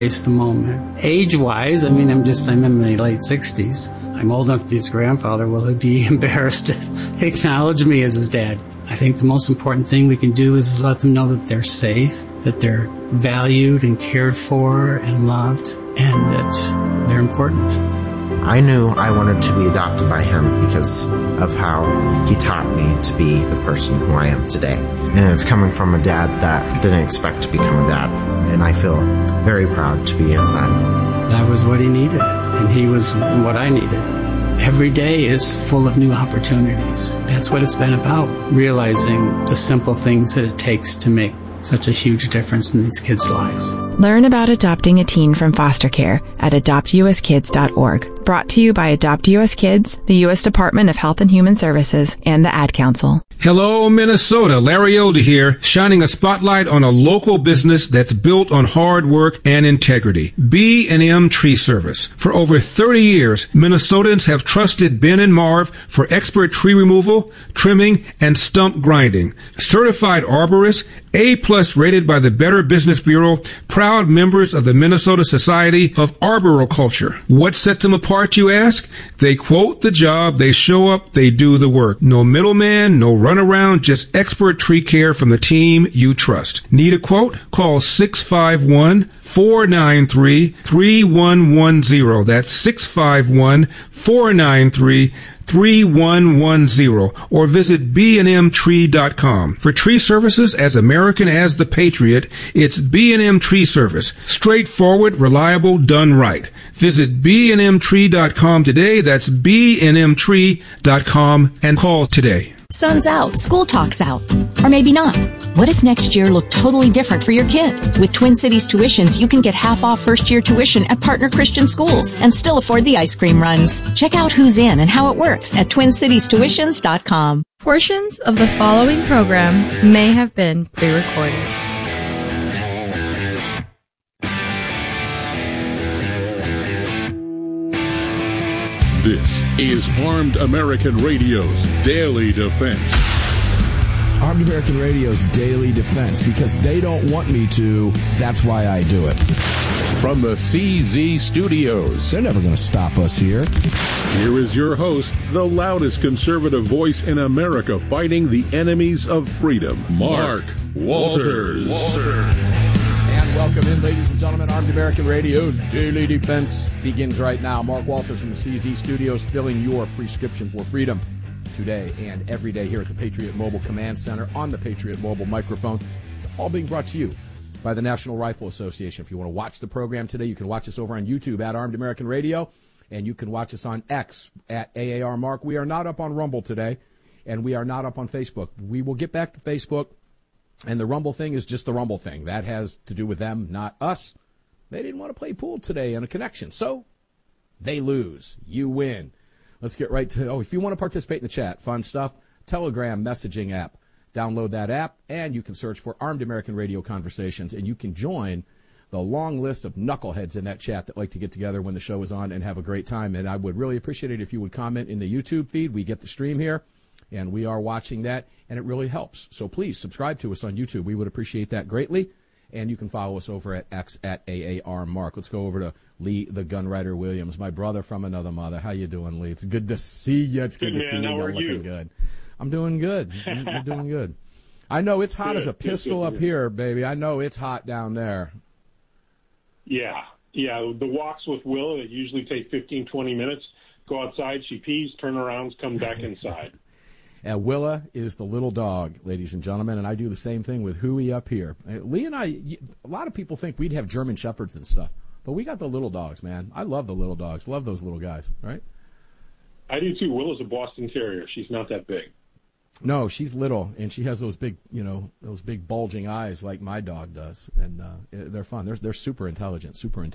It's the moment. Age-wise, I'm in my late 60s. I'm old enough to be his grandfather. Will he be embarrassed to acknowledge me as his dad? I think the most important thing we can do is let them know that they're safe, that they're valued and cared for and loved, and that they're important. I knew I wanted to be adopted by him because of how he taught me to be the person who I am today. And it's coming from a dad that didn't expect to become a dad. And I feel very proud to be his son. That was what he needed, and he was what I needed. Every day is full of new opportunities. That's what it's been about, realizing the simple things that it takes to make such a huge difference in these kids' lives. Learn about adopting a teen from foster care at adoptuskids.org. Brought to you by Adopt US Kids, the U.S. Department of Health and Human Services, and the Ad Council. Hello, Minnesota. Larry Elder here, shining a spotlight on a local business that's built on hard work and integrity. B&M Tree Service. For over 30 years, Minnesotans have trusted Ben and Marv for expert tree removal, trimming, and stump grinding. Certified arborists, A+ rated by the Better Business Bureau, proud members of the Minnesota Society of Arboriculture. What sets them apart, you ask? They quote the job, they show up, they do the work. No middleman, no runaround, just expert tree care from the team you trust. Need a quote? Call 651-493-3110. That's 651-493-3110, or visit bnmtree.com. For tree services as American as the Patriot, it's B&M Tree Service. Straightforward, reliable, done right. Visit bnmtree.com today. That's bnmtree.com, and call today. Sun's out, school talk's out. Or maybe not. What if next year looked totally different for your kid? With Twin Cities Tuitions, you can get half off first-year tuition at partner Christian schools and still afford the ice cream runs. Check out who's in and how it works at TwinCitiesTuitions.com. Portions of the following program may have been pre-recorded. This is Armed American Radio's Daily Defense. Armed American Radio's Daily Defense, because they don't want me to, that's why I do it. From the CZ Studios. They're never going to stop us here. Here is your host, the loudest conservative voice in America fighting the enemies of freedom, Mark Walters. And welcome in, ladies and gentlemen. Armed American Radio's Daily Defense begins right now. Mark Walters from the CZ Studios, filling your prescription for freedom today and every day here at the Patriot Mobile Command Center on the Patriot Mobile microphone. It's all being brought to you by the National Rifle Association. If you want to watch the program today, you can watch us over on YouTube at Armed American Radio, and you can watch us on X at AAR Mark. We are not up on Rumble today, and we are not up on Facebook. We will get back to Facebook, and the Rumble thing is just the Rumble thing. That has to do with them, not us. They didn't want to play pool today on a connection, so they lose. You win. Let's get right to, if you want to participate in the chat, fun stuff, Telegram messaging app. Download that app, and you can search for Armed American Radio Conversations, and you can join the long list of knuckleheads in that chat that like to get together when the show is on and have a great time. And I would really appreciate it if you would comment in the YouTube feed. We get the stream here, and we are watching that, and it really helps. So please subscribe to us on YouTube. We would appreciate that greatly. And you can follow us over at X at AAR Mark. Let's go over to Lee the Gunwriter Williams, my brother from another mother. How you doing, Lee? It's good to see you. It's good to see you. You're looking good. I'm doing good. You're doing good. I know it's hot as a pistol up here, baby. I know it's hot down there. Yeah. The walks with Willa, that usually take 15, 20 minutes. Go outside, she pees, turn around, come back inside. And Willa is the little dog, ladies and gentlemen, and I do the same thing with Huey up here. Lee and I, a lot of people think we'd have German Shepherds and stuff, but we got the little dogs, man. I love the little dogs. Love those little guys, right? I do, too. Willa's a Boston Terrier. She's not that big. No, she's little, and she has those big, those big bulging eyes like my dog does, and they're fun. They're super intelligent,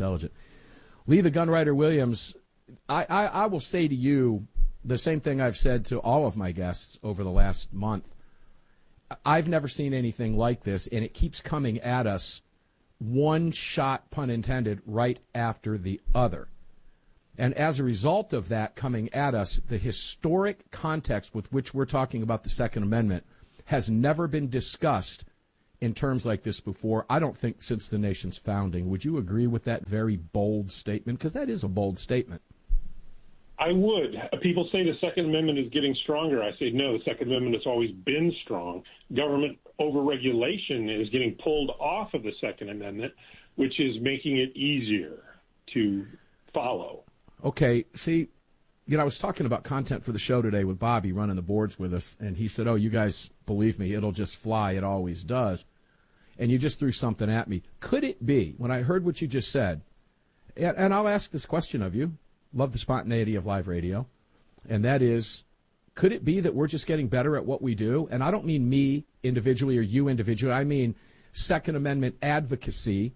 Lee the Gunwriter Williams, I will say to you the same thing I've said to all of my guests over the last month. I've never seen anything like this, and it keeps coming at us, one shot, pun intended, right after the other. And as a result of that coming at us, the historic context with which we're talking about the Second Amendment has never been discussed in terms like this before, I don't think, since the nation's founding. Would you agree with that very bold statement? Because that is a bold statement. I would. People say the Second Amendment is getting stronger. I say no, the Second Amendment has always been strong. Government overregulation is getting pulled off of the Second Amendment, which is making it easier to follow. Okay, see, I was talking about content for the show today with Bobby running the boards with us, and he said, you guys, believe me, it'll just fly. It always does. And you just threw something at me. Could it be, when I heard what you just said, and I'll ask this question of you, love the spontaneity of live radio, and that is, could it be that we're just getting better at what we do? And I don't mean me individually or you individually. I mean Second Amendment advocacy,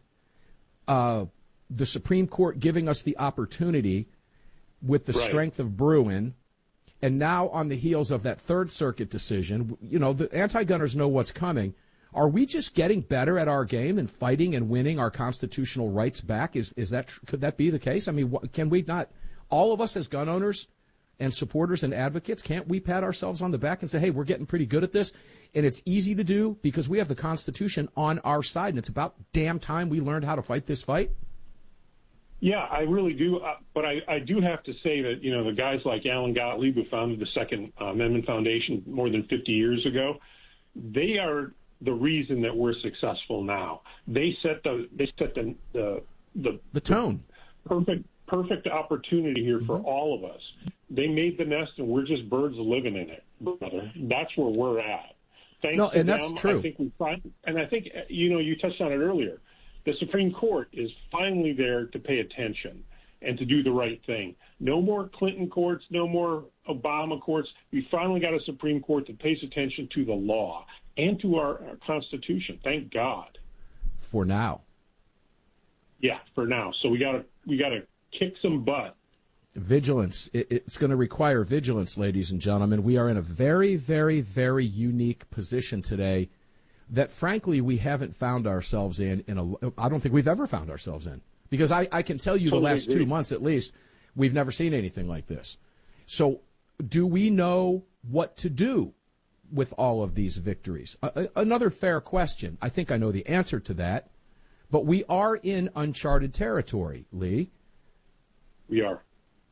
the Supreme Court giving us the opportunity with the strength of Bruen, and now on the heels of that Third Circuit decision, the anti-gunners know what's coming. Are we just getting better at our game and fighting and winning our constitutional rights back? Could that be the case? I mean, can we not, all of us as gun owners and supporters and advocates, can't we pat ourselves on the back and say, hey, we're getting pretty good at this, and it's easy to do because we have the Constitution on our side, and it's about damn time we learned how to fight this fight? Yeah, I really do. But I do have to say that, the guys like Alan Gottlieb, who founded the Second Amendment Foundation more than 50 years ago, they are the reason that we're successful now. They set the tone. Perfect opportunity here for all of us. They made the nest, and we're just birds living in it, brother. That's where we're at. Thanks to that's them, true. I think I think you touched on it earlier. The Supreme Court is finally there to pay attention and to do the right thing. No more Clinton courts, no more Obama courts. We finally got a Supreme Court that pays attention to the law and to our Constitution. Thank God. For now. Yeah, for now. So we got to kick some butt. Vigilance. It's going to require vigilance, ladies and gentlemen. We are in a very, very, very unique position today that, frankly, we haven't found ourselves in I don't think we've ever found ourselves in. Because I can tell you the last 2 months at least, we've never seen anything like this. So do we know what to do with all of these victories? Another fair question. I think I know the answer to that. But we are in uncharted territory, Lee. We are.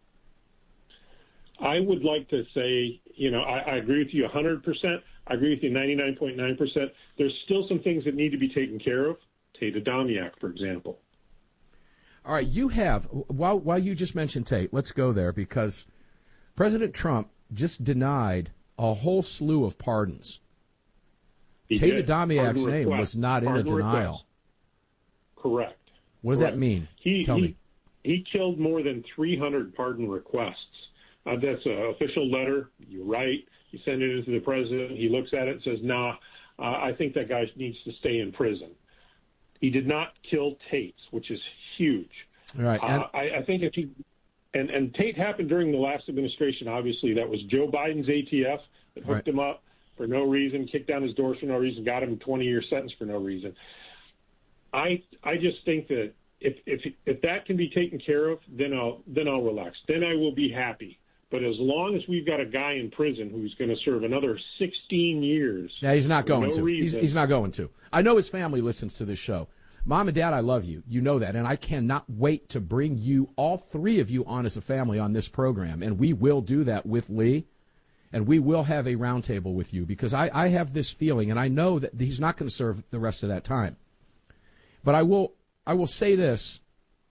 I would like to say, I agree with you 100%. I agree with you 99.9%. There's still some things that need to be taken care of. Tate Adamiak, for example. All right, you have, while you just mentioned Tate, let's go there, because President Trump just denied a whole slew of pardons. Tate Adamiak's name was not in a denial. Correct. What does that mean? Tell me. He killed more than 300 pardon requests. That's an official letter. You write. You send it into the president. He looks at it and says, I think that guy needs to stay in prison. He did not kill Tate, which is huge. All right. I think if he and Tate happened during the last administration. Obviously, that was Joe Biden's ATF that hooked him up for no reason, kicked down his doors for no reason, got him a 20-year sentence for no reason. I just think that if that can be taken care of, then I'll relax. Then I will be happy. But as long as we've got a guy in prison who's going to serve another 16 years... Yeah, he's not going to. He's not going to. I know his family listens to this show. Mom and Dad, I love you. You know that. And I cannot wait to bring you, all three of you, on as a family on this program. And we will do that with Lee. And we will have a roundtable with you, because I have this feeling, and I know that he's not going to serve the rest of that time. But I will say this.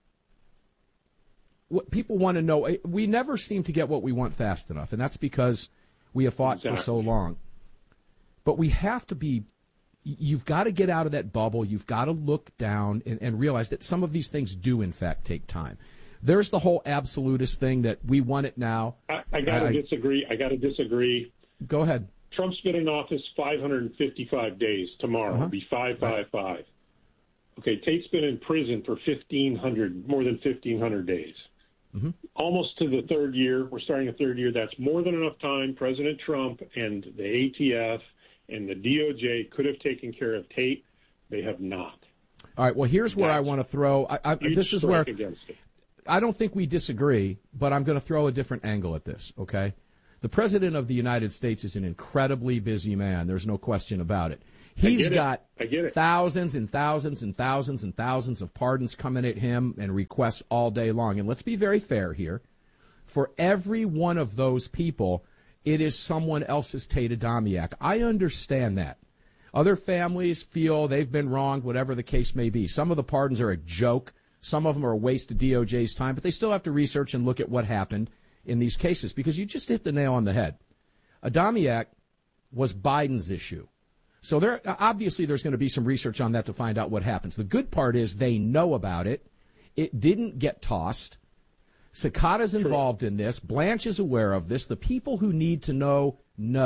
What people want to know, we never seem to get what we want fast enough, and that's because we have fought for so long. But we have to be, you've got to get out of that bubble. You've got to look down and realize that some of these things do, in fact, take time. There's the whole absolutist thing that we want it now. I got to disagree. Go ahead. Trump's been in office 555 days. Tomorrow will be 555. Okay, Tate's been in prison for more than 1,500 days. Mm-hmm. Almost to the third year. We're starting a third year. That's more than enough time. President Trump and the ATF and the DOJ could have taken care of Tate. They have not. All right, well, here's where I want to throw. This is where I don't think we disagree, but I'm going to throw a different angle at this, okay? The President of the United States is an incredibly busy man. There's no question about it. He's got thousands and thousands and thousands and thousands of pardons coming at him and requests all day long. And let's be very fair here. For every one of those people, it is someone else's Tate Adamiak. I understand that. Other families feel they've been wronged, whatever the case may be. Some of the pardons are a joke. Some of them are a waste of DOJ's time, but they still have to research and look at what happened in these cases, because you just hit the nail on the head. Adamiak was Biden's issue. So obviously there's going to be some research on that to find out what happens. The good part is they know about it. It didn't get tossed. Sakata's involved in this. Blanche is aware of this. The people who need to know.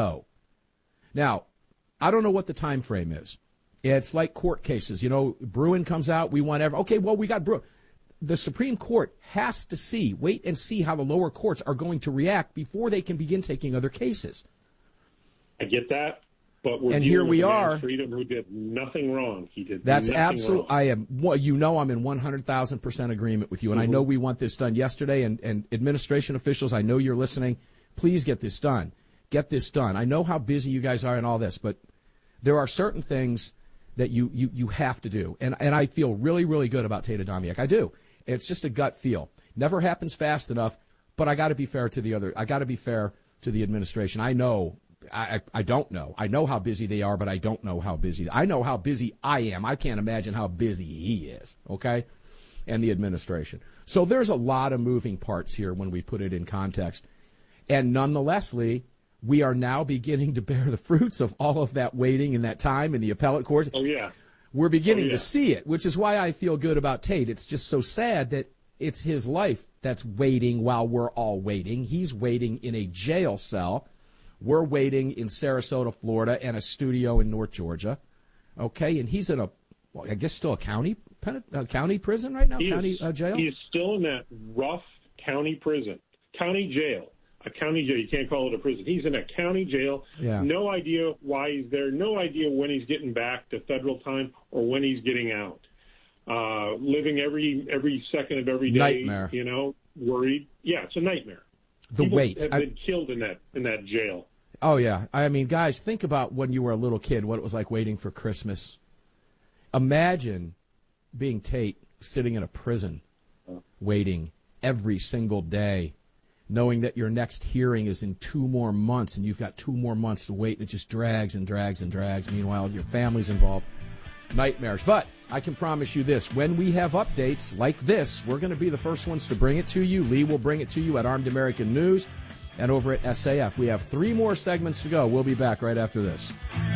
Now, I don't know what the time frame is. It's like court cases. You know, Bruen comes out. We want okay, well, we got Bruen. The Supreme Court has to wait and see how the lower courts are going to react before they can begin taking other cases. I get that. But we're and here we are. Freedom, who did nothing wrong. He did. That's nothing absolutely. Wrong. I am. Well, you know, I'm in 100,000% agreement with you, and I know we want this done yesterday. And administration officials, I know you're listening. Please get this done. Get this done. I know how busy you guys are in all this, but there are certain things that you have to do, and I feel really, really good about Tate Adamiak. I do. It's just a gut feel. Never happens fast enough, but I got to be fair to the other. I got to be fair to the administration. I know. I don't know. I know how busy they are, but I don't know how busy. I know how busy I am. I can't imagine how busy he is, okay, and the administration. So there's a lot of moving parts here when we put it in context. And nonetheless, Lee, we are now beginning to bear the fruits of all of that waiting and that time in the appellate courts. Oh, yeah. We're beginning to see it, which is why I feel good about Tate. It's just so sad that it's his life that's waiting while we're all waiting. He's waiting in a jail cell. We're waiting in Sarasota, Florida, and a studio in North Georgia. Okay, and he's in I guess still a county prison right now, jail? He is still in that rough county prison, county jail. A county jail. You can't call it a prison. He's in a county jail. Yeah. No idea why he's there. No idea when he's getting back to federal time or when he's getting out. Living every second of every day. Nightmare. You know, worried. Yeah, it's a nightmare. People have been killed in that jail. Oh, yeah. I mean, guys, think about when you were a little kid, what it was like waiting for Christmas. Imagine being Tate, sitting in a prison, waiting every single day, knowing that your next hearing is in 2 more months, and you've got 2 more months to wait, and it just drags and drags and drags. Meanwhile, your family's involved. Nightmares. But I can promise you this. When we have updates like this, we're going to be the first ones to bring it to you. Lee will bring it to you at Armed American News and over at SAF. We have 3 more segments to go. We'll be back right after this.